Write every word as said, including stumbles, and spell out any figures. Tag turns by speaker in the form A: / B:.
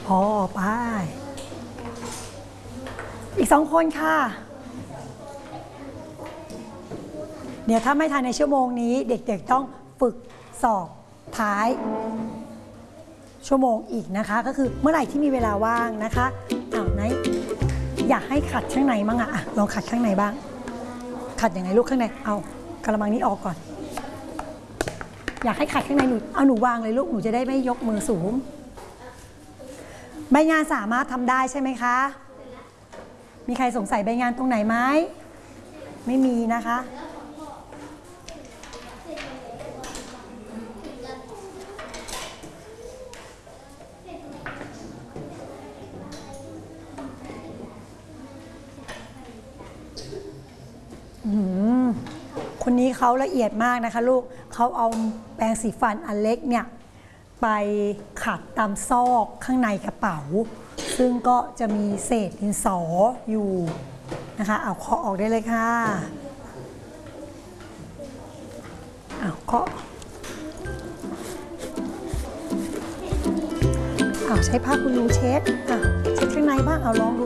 A: พอไปอีกสองคนค่ะเดี๋ยวถ้าไม่ทันในชั่วโมงนี้เด็กๆต้องฝึกสอบท้ายชั่วโมงอีกนะคะก็คือเมื่อไหร่ที่มีเวลาว่างนะคะอ้าวไหนอยากให้ขัดข้างในมั้งอะลองขัดข้างในบ้างขัดยังไงลูกข้างในเอากระมังนี้ออกก่อนอยากให้ขัดข้างในหนูเอาหนูวางเลยลูกหนูจะได้ไม่ยกมือสูงใบงานสามารถทำได้ใช่ไหมคะมีใครสงสัยใบงานตรงไหนไหมไม่มีนะคะคนนี้เขาละเอียดมากนะคะลูกเขาเอาแปรงสีฟันอันเล็กเนี่ยไปขัดตามซอกข้างในกระเป๋าซึ่งก็จะมีเศษดินสออยู่นะคะเอาเคาะออกได้เลยค่ะเอาเคาะเอาใช้ผ้าคุณลูเช็ดอ่ะเช็ดข้างในบ้างเอาลองดู